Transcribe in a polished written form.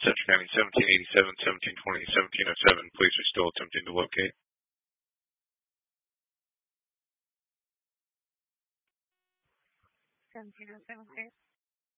Central County 1787, 1720, 1707. Police are still attempting to locate. 1707, okay.